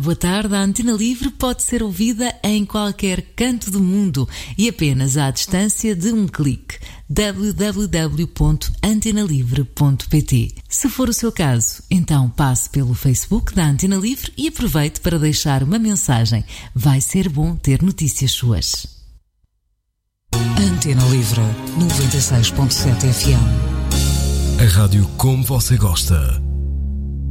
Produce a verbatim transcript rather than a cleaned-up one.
boa tarde. A Antena Livre pode ser ouvida em qualquer canto do mundo e apenas à distância de um clique. w w w ponto antena livre ponto p t. Se for o seu caso, então passe pelo Facebook da Antena Livre e aproveite para deixar uma mensagem. Vai ser bom ter notícias suas. Antena Livre noventa e seis ponto sete F M. A rádio como você gosta.